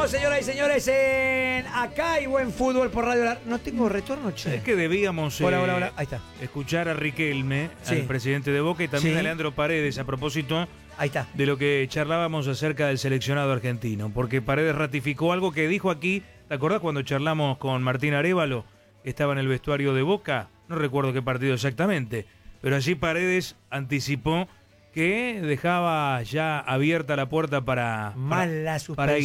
Seguimos, señoras y señores, en Acá hay buen fútbol por Radio. No tengo retorno, che. Es que debíamos Hola. Ahí está. escuchar a Riquelme, Sí. al presidente de Boca, y también Sí. a Leandro Paredes a propósito Ahí está. de lo que charlábamos acerca del seleccionado argentino, porque Paredes ratificó algo que dijo aquí. ¿Te acordás cuando charlamos con Martín Arévalo? Estaba en el vestuario de Boca, no recuerdo qué partido exactamente, pero allí Paredes anticipó que dejaba ya abierta la puerta para irse. Más la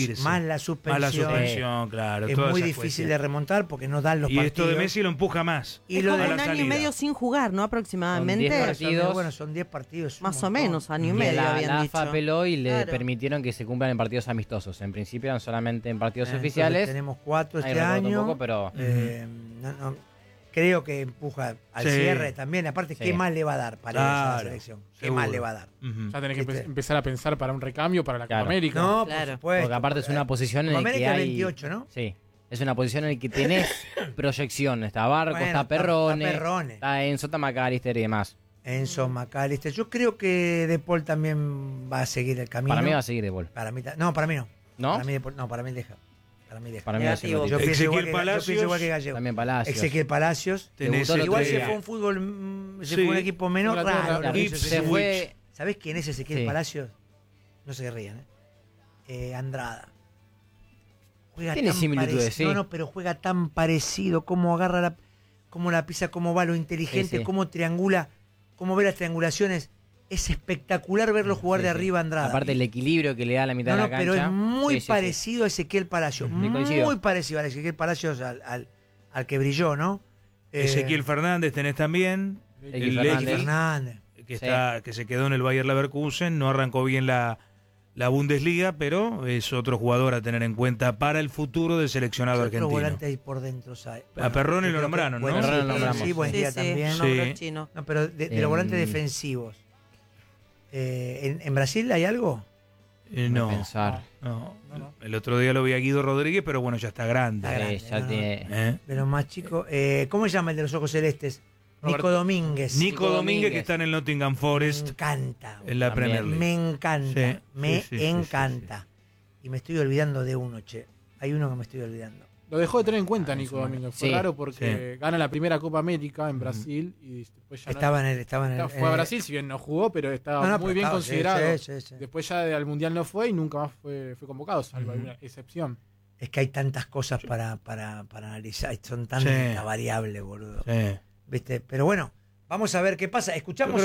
suspensión. Claro. Es todas muy esas difícil cuestiones. de remontar porque no dan los Y partidos. esto de Messi lo empuja más. Y Es lo como de un la año y salida. medio sin jugar, ¿no? Aproximadamente. Con 10 Son partidos. bueno, son 10 partidos. un Más o montón. menos, año y Que medio la habían AFA dicho. apeló y le Claro. permitieron que se cumplan en partidos amistosos. En principio eran solamente en partidos Entonces oficiales. tenemos 4 Ahí este recorto un año. poco, pero- Creo que empuja al Sí. cierre también. Aparte, Sí. ¿qué más le va a dar para a la Claro, selección? ¿Qué seguro. más le va a dar? Ujú. Ya tenés que ¿Viste? empezar a pensar para un recambio para la Copa Claro. América. No, Claro. por supuesto. Porque aparte es una posición en la que América hay... 28, ¿no? Sí. Es una posición en la que tenés proyección. Está Barco, Bueno, está Perrone, está Perrone. está Enzo, está McAllister y demás. Enzo McAllister. Yo creo que De Paul también va a seguir el camino. Para mí va a seguir de gol. Para mí no, para mí no. ¿No? Para mí, para mí deja. Para mí deja. Para mí va a seguir. Negativo. Yo pienso igual Ezequiel que, Palacios, yo pienso igual que Gallego. También Palacios. Ezequiel Palacios. Tenés Debutó el Igual otro se día. fue un fútbol, se Sí. fue un equipo menos Fue la raro. torre, Lo hizo Se Ezequiel. fue... ¿Sabés quién es Ezequiel Sí. Palacios? No se rían, Andrada. Juega Tiene tan similitudes, parecido. sí. No, pero juega tan parecido, cómo agarra cómo la pisa, cómo va, lo inteligente, Sí, sí. cómo triangula, cómo ve las triangulaciones. Es espectacular verlo jugar Sí, de sí. arriba a Andrada. Aparte el equilibrio que le da a la mitad No, de la cancha. pero es muy Sí, sí, sí. parecido a Ezequiel Palacios. coincido. Muy parecido a Ezequiel Palacios al que brilló, ¿no? Ezequiel Fernández tenés también. Ezequiel El Fernández. Fernández. que se quedó en el Bayer Leverkusen, no arrancó bien la Bundesliga, pero es otro jugador a tener en cuenta para el futuro del seleccionado Otro argentino. volante ahí por dentro, ¿sabes? A Perrone yo lo creo que nombraron, ¿no? buen- Perrone lo sí, nombramos. Sí, buen Sí, día sí, también. un Sí. nombre chino. No, pero de los volantes defensivos. ¿En Brasil hay algo? No, Pensar. no. El otro día lo vi a Guido Rodríguez, pero bueno, ya está grande. Está grande, Ya no, tiene... ¿Eh? De los más chicos. ¿Cómo se llama el de los ojos celestes? Roberto. Nico Domínguez. Nico Domínguez, que Domínguez. está en el Nottingham Me Forest, encanta. en la También. Premier League. Me encanta. Sí, Me sí, sí, encanta. Y me estoy olvidando de uno, che. Hay uno que me estoy olvidando. Lo dejó de tener en cuenta Nico sí. Domínguez. Fue Sí. raro porque gana la primera Copa América en Brasil y después ya Estaba en el. fue a Brasil, si bien no jugó, pero estaba No, no, muy pero bien estaba, considerado. sí. Después ya al Mundial no fue y nunca más fue convocado, salvo alguna excepción. Es que hay tantas cosas para analizar. Son tantas Sí. variables, boludo. Sí. ¿Viste? Pero bueno, vamos a ver qué pasa. Escuchamos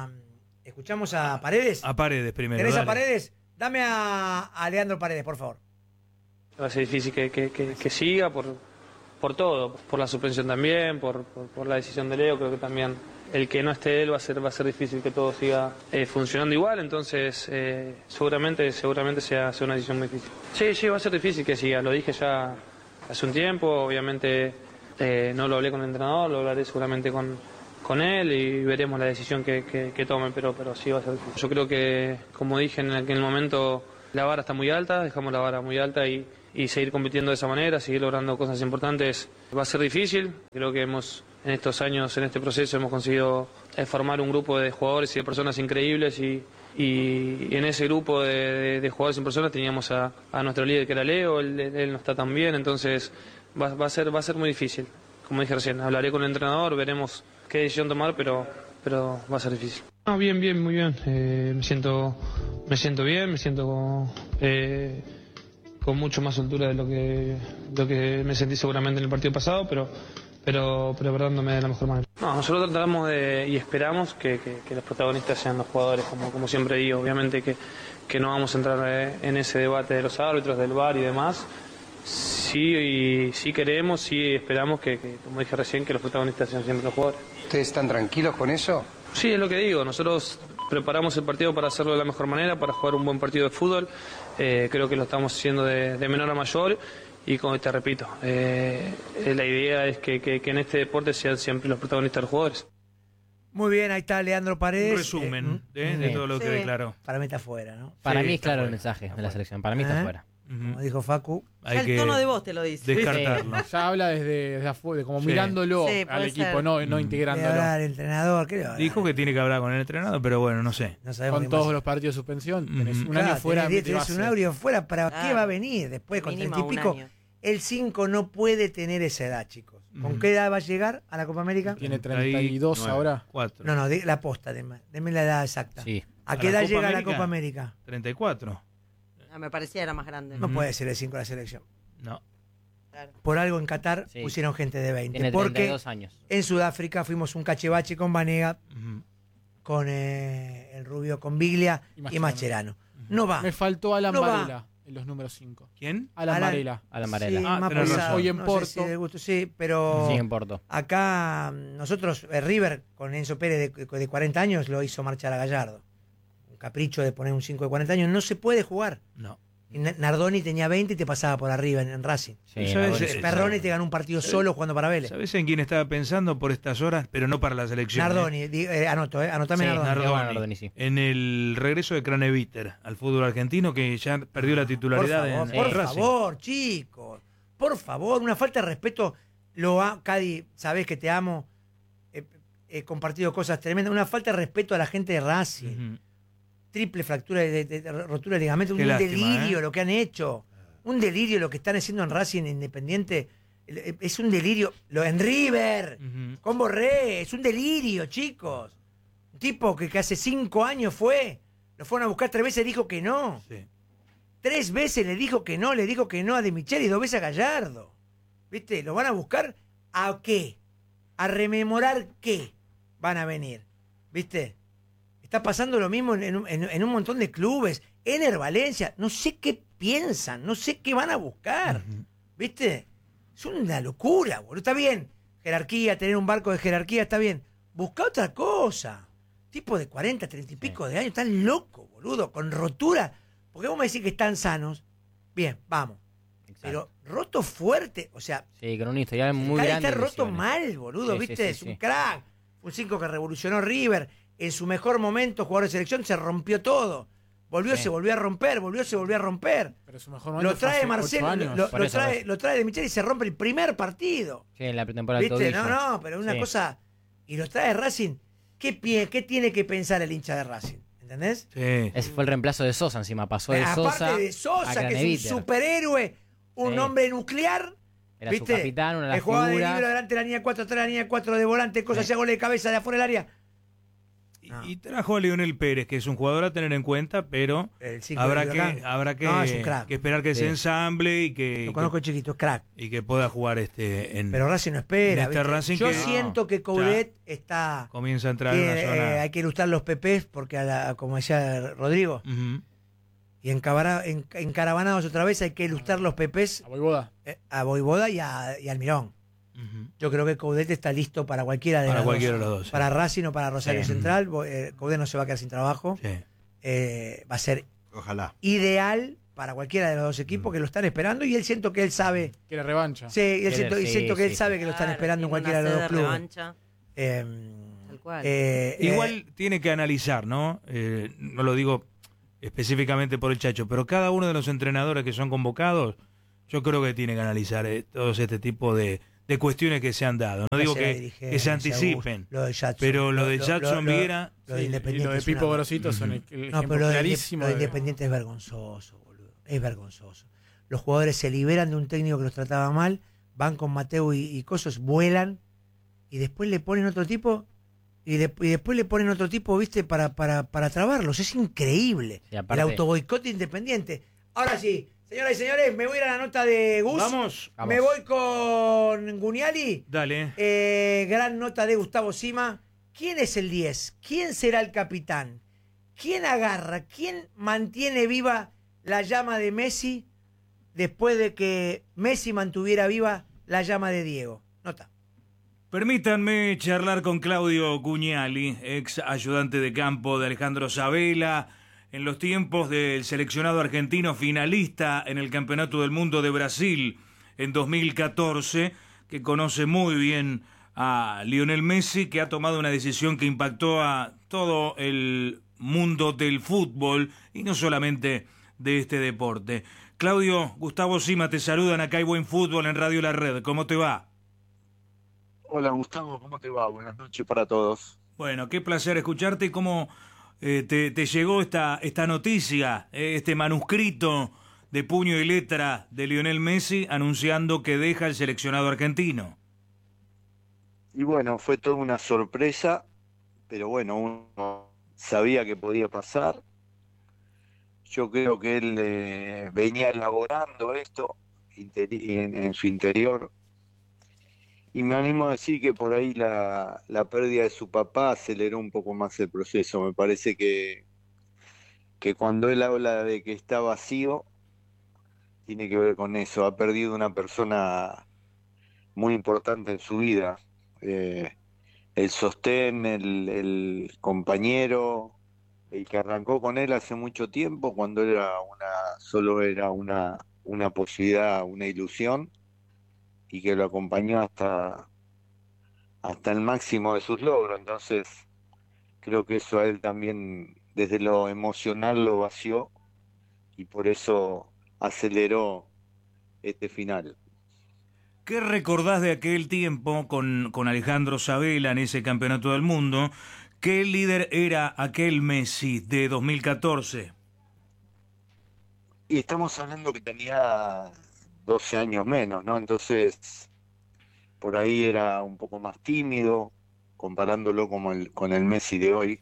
a Paredes. A Paredes primero. ¿Tenés a dale. Paredes? Dame a Leandro Paredes, por favor. Va a ser difícil que siga por todo, por la suspensión también, por la decisión de Leo. Creo que también el que no esté él va a ser difícil que todo siga funcionando igual. Entonces seguramente sea una decisión muy difícil. Sí, va a ser difícil que siga. Lo dije ya hace un tiempo. Obviamente no lo hablé con el entrenador, lo hablaré seguramente con él y veremos la decisión que tomen, pero sí va a ser difícil. Yo creo que, como dije en aquel momento, la vara está muy alta, dejamos la vara muy alta y seguir compitiendo de esa manera, seguir logrando cosas importantes va a ser difícil. Creo que en estos años, en este proceso, hemos conseguido formar un grupo de jugadores y de personas increíbles y en ese grupo de jugadores y personas teníamos a nuestro líder que era Leo, él no está tan bien, entonces va a ser muy difícil. Como dije recién, hablaré con el entrenador, veremos qué decisión tomar, pero va a ser difícil. No, bien, muy bien. Me siento bien, me siento con mucho más soltura de lo que me sentí seguramente en el partido pasado, pero preparándome de la mejor manera. No, nosotros tratamos y esperamos que los protagonistas sean los jugadores, como siempre digo. Obviamente que no vamos a entrar en ese debate de los árbitros, del VAR y demás. Sí queremos, sí esperamos que, como dije recién, que los protagonistas sean siempre los jugadores. ¿Ustedes están tranquilos con eso? Sí, es lo que digo. Nosotros preparamos el partido para hacerlo de la mejor manera, para jugar un buen partido de fútbol. Creo que lo estamos haciendo de menor a mayor y, como te repito, la idea es que en este deporte sean siempre los protagonistas los jugadores. Muy bien, ahí está Leandro Paredes. Un resumen de todo lo que Sí. declaró. Para mí está afuera, ¿no? Para Sí, mí es está claro el fuera, mensaje está de la fuera. selección. Para mí está fuera. como dijo Facu. Ya Hay el que tono de voz te lo dice. descartarlo. Ya habla desde afuera, como Sí. mirándolo Sí, al puede equipo, ser. no Le integrándolo. habla al entrenador, ¿qué le va a hablar? Dijo que tiene que hablar con el entrenador, pero bueno, no sé. No sabemos Con qué todos pasa. los partidos de suspensión, tenés un Claro, año fuera tenés de un base. audio fuera, ¿para qué Claro. va a venir después con Mínimo 30 y un pico? año. El 5 no puede tener esa edad, chicos. ¿Con qué edad va a llegar a la Copa América? Tiene 32 ahora. 4. No, la posta, deme la edad exacta. Sí. ¿A ¿A qué la edad Copa llega a la América? Copa América? 34. Me parecía era más grande. No puede ser el 5 de la selección. No. Claro. Por algo en Qatar Sí. pusieron gente de 20. Tiene Porque 32 años. en Sudáfrica fuimos un cachevache con Banega, Ujú. con el rubio con Biglia y Mascherano. No va. Me faltó Alan No va. Varela en los números 5. ¿Quién? Alan Varela. Alan Varela. Sí, Ah, más tenés pesado. razón. Hoy en No Porto. sé si de gusto, sí, pero Sí, en Porto. acá nosotros, River, con Enzo Pérez de 40 años, lo hizo marchar a Gallardo. Un capricho de poner un 5 de 40 años. No se puede jugar. No. Y Nardoni tenía 20 y te pasaba por arriba en Racing. Sí, Eso Nardoni es- sí. Perrone te ganó un partido solo jugando para Vélez. ¿Sabés en quién estaba pensando por estas horas? Pero no para la selección. Nardoni, anotame Sí, Nardoni. Nardoni. Nardoni, sí. En el regreso de Craneviter al fútbol argentino, que ya perdió la titularidad Por en Racing. favor, chicos. Por favor, una falta de respeto. Cadi, sabés que te amo. He compartido cosas tremendas. Una falta de respeto a la gente de Racing. Ujú. Triple fractura de rotura de ligamento. Qué Un lástima, delirio lo que han hecho. Un delirio lo que están haciendo en Racing Independiente. Es un delirio. Lo en River. Ujú. Con Borré. Es un delirio, chicos. Un tipo que hace 5 años fue. Lo fueron a buscar 3 veces y dijo que no. Sí. 3 veces le dijo que no a De Micheli y 2 veces a Gallardo. ¿Viste? ¿Lo van a buscar a qué? A rememorar qué van a venir. ¿Viste? Está pasando lo mismo en un montón de clubes. Ener Valencia, no sé qué piensan, no sé qué van a buscar. ¿Viste? Es una locura, boludo. Está bien. Jerarquía, tener un barco de jerarquía, está bien. Busca otra cosa. Tipo de 40, 30 y pico de años, están locos, boludo, con rotura. Porque vos me decís que están sanos. Bien, vamos. Exacto. Pero roto fuerte, o sea, Sí, con un historial muy Cali grande. está de roto lesiones. mal, boludo, Sí, ¿viste? sí, sí, Es un sí. crack. Un 5 que revolucionó River. En su mejor momento, jugador de selección, se rompió todo. Volvió, Sí. se volvió a romper, volvió, se volvió a romper. Pero su mejor momento Lo fue trae hace Marcelo, 8 años. lo Por eso, trae, lo trae de Michel y se rompe el primer partido. Sí, en la pretemporada del ¿Viste? tobillo. No, pero una Sí. cosa. Y lo trae Racing. ¿Qué tiene que pensar el hincha de Racing? ¿Entendés? Sí. Ese fue el reemplazo de Sosa encima. Pasó de Aparte Sosa de a Sosa, que es Craneviter. un superhéroe, un Sí. hombre nuclear. Era ¿Viste? su capitán, una de Que las jugaba de figuras. libro delante de la línea 4, atrás de la línea 4 de volante, cosas, Sí. hacía goles de cabeza de afuera del área. Y trajo a Lionel Pérez, que es un jugador a tener en cuenta, pero El cinco habrá de que, Huracán. habrá que, No, es un crack. que esperar que Sí. se ensamble y que, Lo conozco chiquito, es crack. y que pueda jugar en Pero Racing no espera. en este ¿viste? Racing Yo que- siento que Coudet está. comienza a entrar en una zona. Hay que ilustrar los PPs porque, como decía Rodrigo, Ujú. y encaravanados otra vez hay que ilustrar los PPs A Voivoda. a Boivoda y Almirón. Ujú. Yo creo que Coudet está listo para cualquiera de Para las cualquiera dos. de los dos, sí. Para Racing o para Rosario Sí. Central. Coudet no se va a quedar sin trabajo. Sí. Va a ser Ojalá. ideal para cualquiera de los dos equipos que lo están esperando y él siento que él sabe. Quiere revancha. Sí, y Quiere- siento que él sí, sabe que lo están Claro, esperando en tiene cualquiera de una los dos sed de clubes. revancha, tal cual. Igual tiene que analizar, ¿no? No lo digo específicamente por el Chacho, pero cada uno de los entrenadores que son convocados, yo creo que tiene que analizar todos este tipo de cuestiones que se han dado. No digo que se anticipen, lo de Jackson, pero lo de Jackson Viera, lo de Sí, y Independiente lo de es Pipo una- Grosito son el No, ejemplo pero lo de clarísimo. de- Independiente es vergonzoso, boludo. Es vergonzoso. Los jugadores se liberan de un técnico que los trataba mal, van con Mateo y Cosos, vuelan y después le ponen otro tipo y después le ponen otro tipo, ¿viste? Para trabarlos. Es increíble. Sí, aparte- El autoboicot de Independiente. Ahora sí, señoras y señores, me voy a ir a la nota de Gus. vamos, Me voy con Guniali. dale. Gran nota de Gustavo Sima. ¿Quién es el 10? ¿Quién será el capitán? ¿Quién agarra? ¿Quién mantiene viva la llama de Messi después de que Messi mantuviera viva la llama de Diego? Nota. Permítanme charlar con Claudio Cuñali, ex ayudante de campo de Alejandro Sabela, en los tiempos del seleccionado argentino finalista en el Campeonato del Mundo de Brasil en 2014, que conoce muy bien a Lionel Messi, que ha tomado una decisión que impactó a todo el mundo del fútbol, y no solamente de este deporte. Claudio, Gustavo Sima, te saludan, acá hay buen fútbol en Radio La Red, ¿cómo te va? Hola Gustavo, ¿cómo te va? Buenas noches para todos. Bueno, qué placer escucharte y cómo te llegó esta noticia, este manuscrito de puño y letra de Lionel Messi anunciando que deja el seleccionado argentino. Y bueno, fue toda una sorpresa, pero bueno, uno sabía que podía pasar. Yo creo que él venía elaborando esto en su interior. Y me animo a decir que por ahí la pérdida de su papá aceleró un poco más el proceso. Me parece que cuando él habla de que está vacío, tiene que ver con eso. Ha perdido una persona muy importante en su vida. El sostén, el compañero, el que arrancó con él hace mucho tiempo, cuando solo era una posibilidad, una ilusión, y que lo acompañó hasta el máximo de sus logros. Entonces, creo que eso a él también, desde lo emocional, lo vació, y por eso aceleró este final. ¿Qué recordás de aquel tiempo con Alejandro Sabela en ese campeonato del mundo? ¿Qué líder era aquel Messi de 2014? Y estamos hablando que tenía 12 años menos, ¿no? Entonces, por ahí era un poco más tímido, comparándolo con el Messi de hoy,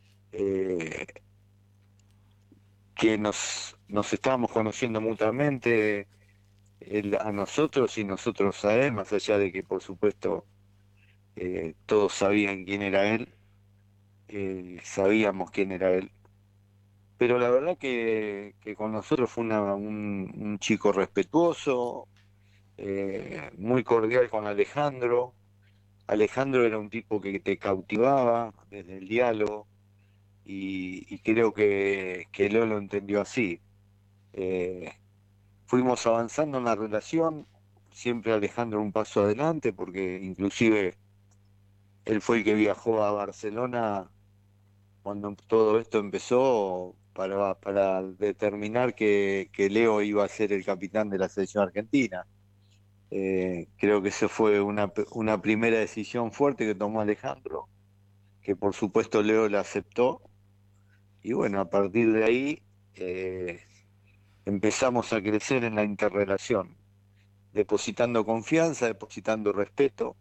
que nos estábamos conociendo mutuamente, él a nosotros y nosotros a él, más allá de que, por supuesto, todos sabían quién era él, sabíamos quién era él. Pero la verdad que con nosotros fue un chico respetuoso, muy cordial con Alejandro. Alejandro era un tipo que te cautivaba desde el diálogo, y creo que él lo entendió así. Fuimos avanzando en la relación, siempre Alejandro un paso adelante, porque inclusive él fue el que viajó a Barcelona cuando todo esto empezó para determinar que Leo iba a ser el capitán de la selección argentina. Creo que esa fue una primera decisión fuerte que tomó Alejandro, que por supuesto Leo la aceptó, y bueno, a partir de ahí empezamos a crecer en la interrelación, depositando confianza, depositando respeto.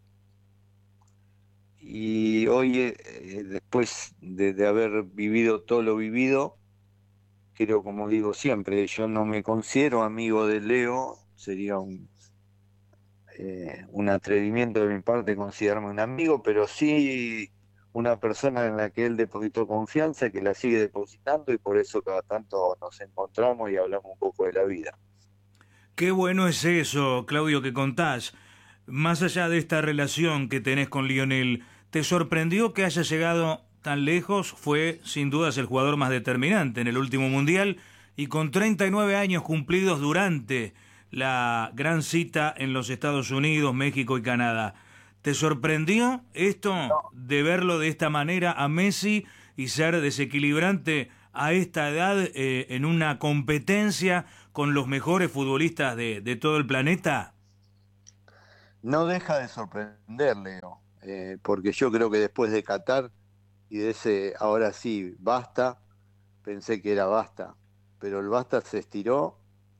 Y hoy, después de haber vivido todo lo vivido, creo, como digo siempre, yo no me considero amigo de Leo, sería un atrevimiento de mi parte considerarme un amigo, pero sí una persona en la que él depositó confianza, que la sigue depositando, y por eso cada tanto nos encontramos y hablamos un poco de la vida. Qué bueno es eso, Claudio, que contás. Más allá de esta relación que tenés con Lionel, ¿te sorprendió que haya llegado tan lejos? Fue sin dudas el jugador más determinante en el último mundial, y con 39 años cumplidos durante la gran cita en los Estados Unidos, México y Canadá. ¿Te sorprendió esto de verlo de esta manera a Messi y ser desequilibrante a esta edad en una competencia con los mejores futbolistas de todo el planeta? No deja de sorprender, Leo, porque yo creo que después de Qatar y de ese ahora sí, basta, pensé que era basta, pero el basta se estiró.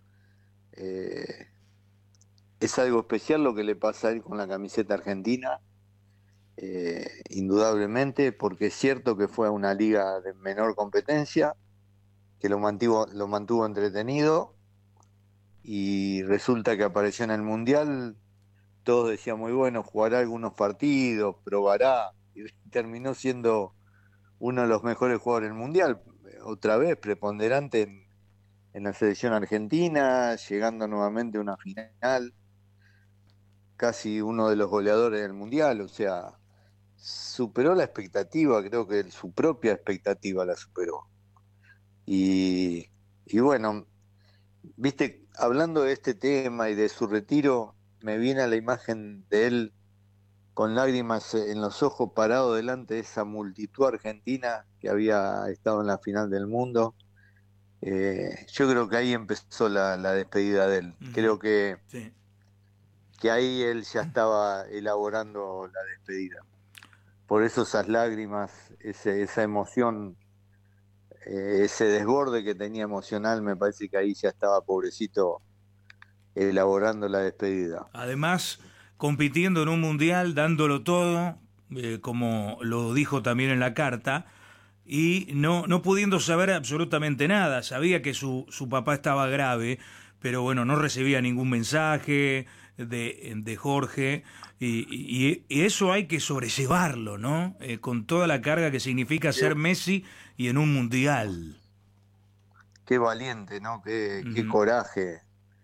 Es algo especial lo que le pasa a él con la camiseta argentina, indudablemente, porque es cierto que fue a una liga de menor competencia, que lo mantuvo entretenido, y resulta que apareció en el Mundial. Todos decían, muy bueno, jugará algunos partidos, probará, y terminó siendo uno de los mejores jugadores del Mundial, otra vez preponderante en la selección argentina, llegando nuevamente a una final, casi uno de los goleadores del Mundial. O sea, superó la expectativa, creo que su propia expectativa la superó. Y bueno, viste, hablando de este tema y de su retiro, me viene a la imagen de él con lágrimas en los ojos, parado delante de esa multitud argentina que había estado en la final del mundo, Yo creo que ahí empezó la despedida de él. Creo Sí. que ahí él ya estaba elaborando la despedida. Por eso esas lágrimas, esa emoción, ese desborde que tenía emocional, me parece que ahí ya estaba, pobrecito, elaborando la despedida. Además, compitiendo en un mundial, dándolo todo, como lo dijo también en la carta, y no pudiendo saber absolutamente nada. Sabía que su papá estaba grave, pero bueno, no recibía ningún mensaje de Jorge, y eso hay que sobrellevarlo, ¿no? Con toda la carga que significa ser Messi y en un mundial. Qué valiente, ¿no? Qué coraje.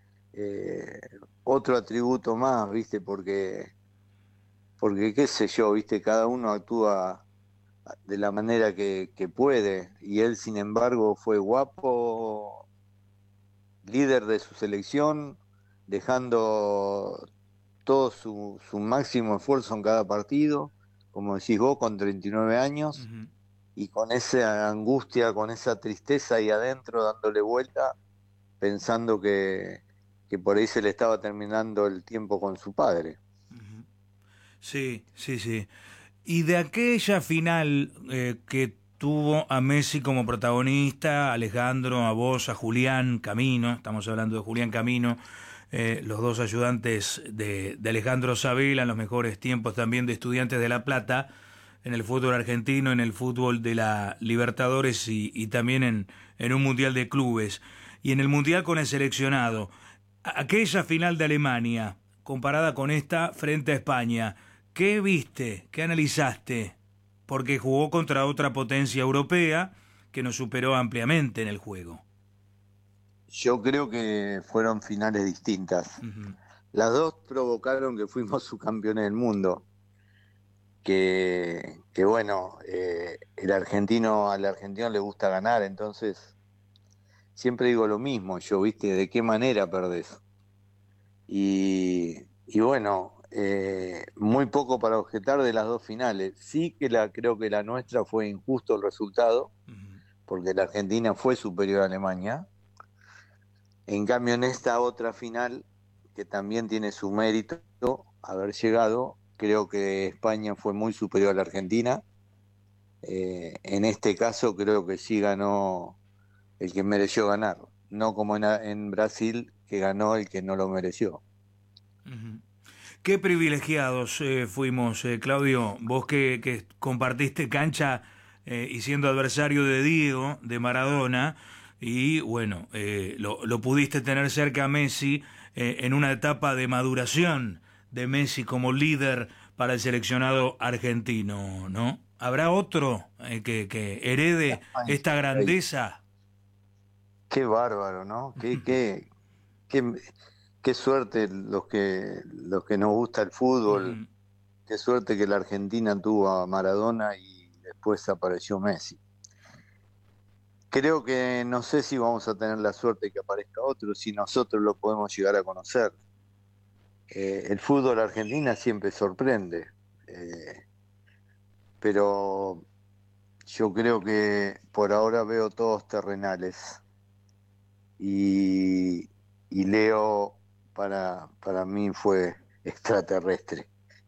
Otro atributo más, ¿viste? Porque qué sé yo, ¿viste? Cada uno actúa de la manera que puede, y él, sin embargo, fue guapo, líder de su selección, dejando todo su máximo esfuerzo en cada partido, como decís vos, con 39 años, y con esa angustia, con esa tristeza ahí adentro, dándole vuelta, pensando que por ahí se le estaba terminando el tiempo con su padre. Sí. Y de aquella final que tuvo a Messi como protagonista, Alejandro, a vos, a Julián Camino, estamos hablando de Julián Camino, los dos ayudantes de Alejandro Sabela, en los mejores tiempos también de Estudiantes de La Plata, en el fútbol argentino, en el fútbol de la Libertadores y también en un Mundial de Clubes. Y en el Mundial con el seleccionado. Aquella final de Alemania, comparada con esta frente a España, ¿qué viste? ¿Qué analizaste? Porque jugó contra otra potencia europea que nos superó ampliamente en el juego. Yo creo que fueron finales distintas. Las dos provocaron que fuimos subcampeones del mundo. Que bueno, al argentino le gusta ganar, entonces siempre digo lo mismo, yo, ¿viste? ¿De qué manera perdés? Y bueno, muy poco para objetar de las dos finales. Sí que creo que la nuestra fue injusto el resultado, porque la Argentina fue superior a Alemania. En cambio, en esta otra final, que también tiene su mérito haber llegado, creo que España fue muy superior a la Argentina. En este caso creo que sí ganó el que mereció ganar, no como en Brasil, que ganó el que no lo mereció. Qué privilegiados fuimos, Claudio, vos que compartiste cancha y siendo adversario de Diego, de Maradona, y bueno, lo pudiste tener cerca a Messi en una etapa de maduración de Messi como líder para el seleccionado argentino, ¿no? ¿Habrá otro que herede esta grandeza? Qué bárbaro, ¿no? Qué suerte los que nos gusta el fútbol. Qué suerte que la Argentina tuvo a Maradona y después apareció Messi. Creo que no sé si vamos a tener la suerte de que aparezca otro, si nosotros lo podemos llegar a conocer. El fútbol argentino siempre sorprende, pero yo creo que por ahora veo todos terrenales, y Leo para mí fue extraterrestre.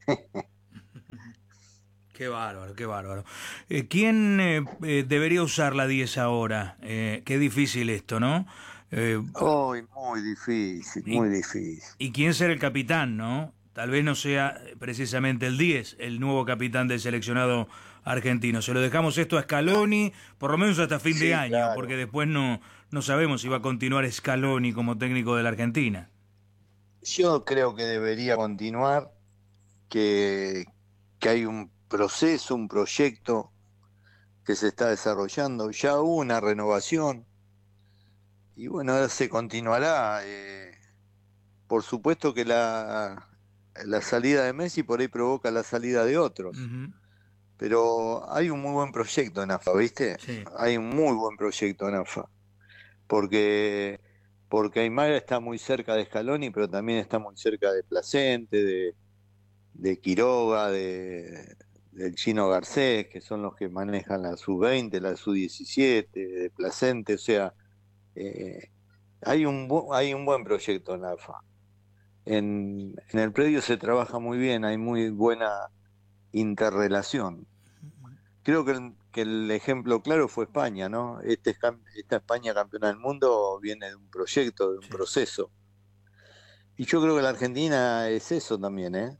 Qué bárbaro, qué bárbaro. ¿Quién debería usar la 10 ahora? Qué difícil esto, ¿no? Muy difícil, muy difícil. ¿Y quién será el capitán, no? Tal vez no sea precisamente el 10, el nuevo capitán del seleccionado argentino. Se lo dejamos esto a Scaloni, por lo menos hasta fin de año, claro, porque después no sabemos si va a continuar Scaloni como técnico de la Argentina. Yo creo que debería continuar, que hay un proceso, un proyecto que se está desarrollando. Ya hubo una renovación y bueno, ahora se continuará. Por supuesto que la salida de Messi por ahí provoca la salida de otros. Pero hay un muy buen proyecto en AFA, ¿viste? Sí. Hay un muy buen proyecto en AFA. Porque Aymar está muy cerca de Scaloni, pero también está muy cerca de Placente, de Quiroga, del Chino Garcés, que son los que manejan la sub-20, la sub-17, de Placente. O sea, Eh, hay un buen proyecto en la AFA. En el predio se trabaja muy bien, hay muy buena interrelación. Creo que el ejemplo claro fue España, ¿no? Esta España campeona del mundo viene de un proyecto, de un proceso. Y yo creo que la Argentina es eso también, ¿eh?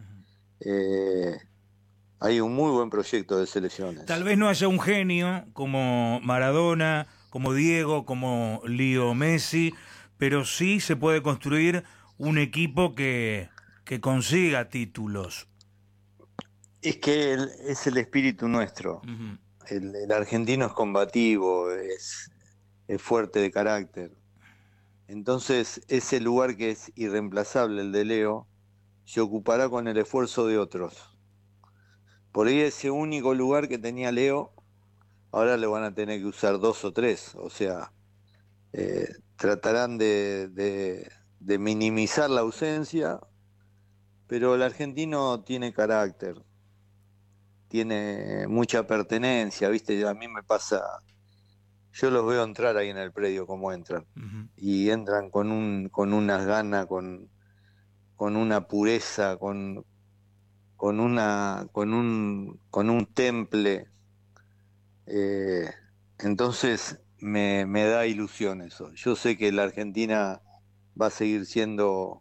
Hay un muy buen proyecto de selecciones. Tal vez no haya un genio como Maradona, como Diego, como Leo Messi, pero sí se puede construir un equipo que consiga títulos. Es que es el espíritu nuestro. Uh-huh. El argentino es combativo, es fuerte de carácter. Entonces, ese lugar que es irreemplazable, el de Leo, se ocupará con el esfuerzo de otros. Por ahí ese único lugar que tenía Leo, ahora le van a tener que usar 2 o 3. O sea, tratarán de minimizar la ausencia, pero el argentino tiene carácter, tiene mucha pertenencia, ¿viste? A mí me pasa, yo los veo entrar ahí en el predio como entran, uh-huh. Y entran con unas ganas, con una pureza, con un temple. Entonces me da ilusión eso. Yo sé que la Argentina va a seguir estando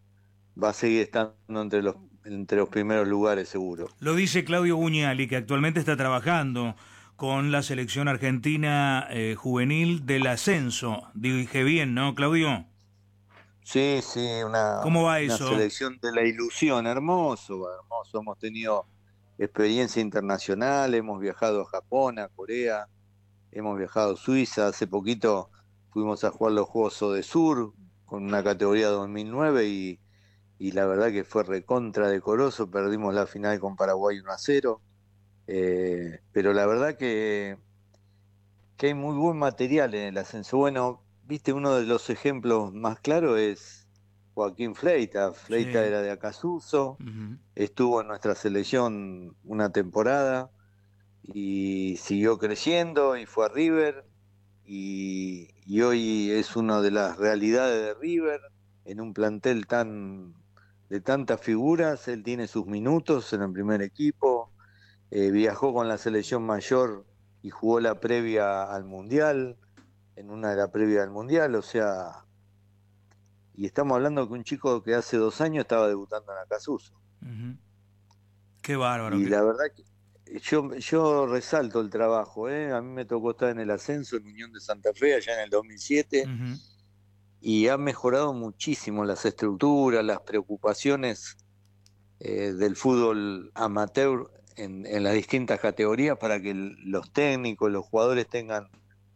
entre los primeros lugares, seguro. Lo dice Claudio Buñali, que actualmente está trabajando con la selección argentina juvenil del ascenso. Dije bien, ¿no, Claudio? Sí, ¿Cómo va eso? Una selección de la ilusión, hermoso. Hemos tenido experiencia internacional, hemos viajado a Japón, a Corea, hemos viajado a Suiza. Hace poquito fuimos a jugar los Juegos Odesur con una categoría 2009 y la verdad que fue recontra decoroso. Perdimos la final con Paraguay 1-0. Pero la verdad que hay muy buen material en el ascenso. Bueno, viste, uno de los ejemplos más claros es Joaquín Fleita. Fleita sí. Era de Acasuso, uh-huh. Estuvo en nuestra selección una temporada y siguió creciendo y fue a River y hoy es una de las realidades de River en un plantel de tantas figuras. Él tiene sus minutos en el primer equipo, viajó con la selección mayor y jugó la previa al Mundial, en una de las previas al Mundial, o sea, y estamos hablando que un chico que hace 2 años estaba debutando en Acasuso. Uh-huh. Qué bárbaro. Y la verdad que yo resalto el trabajo, a mí me tocó estar en el ascenso en Unión de Santa Fe allá en el 2007, uh-huh. Y ha mejorado muchísimo las estructuras, las preocupaciones del fútbol amateur en las distintas categorías para que los técnicos, los jugadores tengan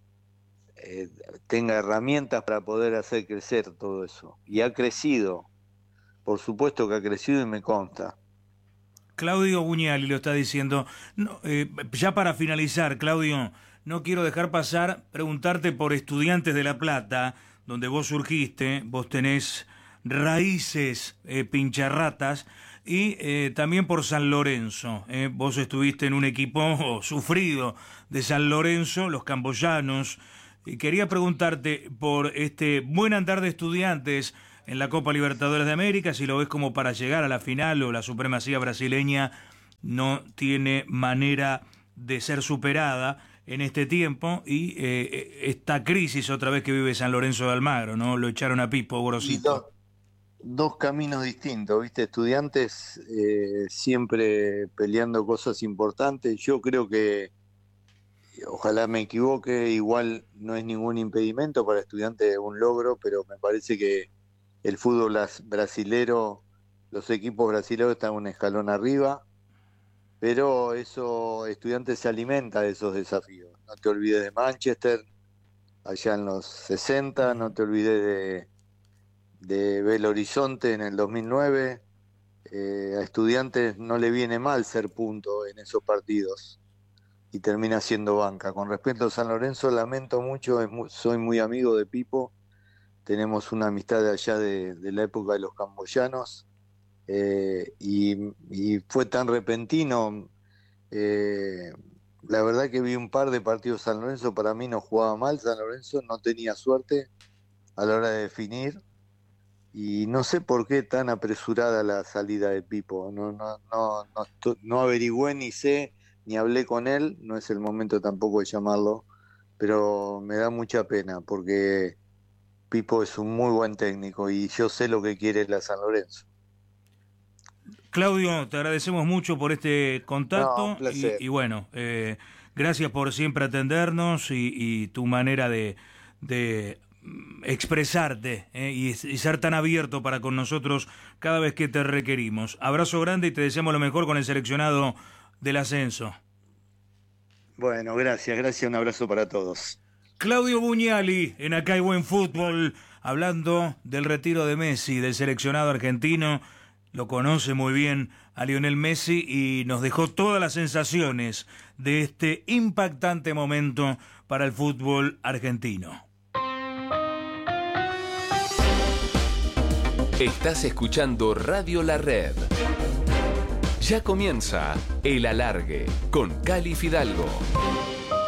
herramientas para poder hacer crecer todo eso. Y ha crecido, por supuesto que ha crecido y me consta. Claudio Buñali lo está diciendo. No, ya para finalizar, Claudio, no quiero dejar pasar preguntarte por Estudiantes de La Plata, donde vos surgiste, vos tenés raíces pincharratas, y también por San Lorenzo. Vos estuviste en un equipo sufrido de San Lorenzo, los camboyanos. Y quería preguntarte por este buen andar de Estudiantes en la Copa Libertadores de América, si lo ves como para llegar a la final o la supremacía brasileña no tiene manera de ser superada en este tiempo, y esta crisis otra vez que vive San Lorenzo de Almagro, ¿no? Lo echaron a Pipo Gorosito. Dos caminos distintos, ¿viste? Estudiantes siempre peleando cosas importantes. Yo creo que, ojalá me equivoque, igual no es ningún impedimento para Estudiantes un logro, pero me parece que el fútbol brasilero, los equipos brasileños están un escalón arriba, pero Estudiantes se alimenta de esos desafíos. No te olvides de Manchester, allá en los 60, no te olvides de Belo Horizonte en el 2009. A Estudiantes no le viene mal ser punto en esos partidos y termina siendo banca. Con respecto a San Lorenzo, lamento mucho, soy muy amigo de Pipo, tenemos una amistad de allá de la época de los camboyanos, y fue tan repentino, La verdad que vi un par de partidos San Lorenzo, para mí no jugaba mal San Lorenzo, no tenía suerte a la hora de definir y no sé por qué tan apresurada la salida de Pipo. No averigüé ni sé ni hablé con él, no es el momento tampoco de llamarlo, pero me da mucha pena porque Pipo es un muy buen técnico y yo sé lo que quiere la San Lorenzo. Claudio, te agradecemos mucho por este contacto. No, un placer. Y bueno, gracias por siempre atendernos y tu manera de expresarte y ser tan abierto para con nosotros cada vez que te requerimos. Abrazo grande y te deseamos lo mejor con el seleccionado del ascenso. Bueno, gracias, un abrazo para todos. Claudio Buñali, en Acá hay Buen Fútbol, hablando del retiro de Messi, del seleccionado argentino. Lo conoce muy bien a Lionel Messi y nos dejó todas las sensaciones de este impactante momento para el fútbol argentino. Estás escuchando Radio La Red. Ya comienza El Alargue con Cali Fidalgo.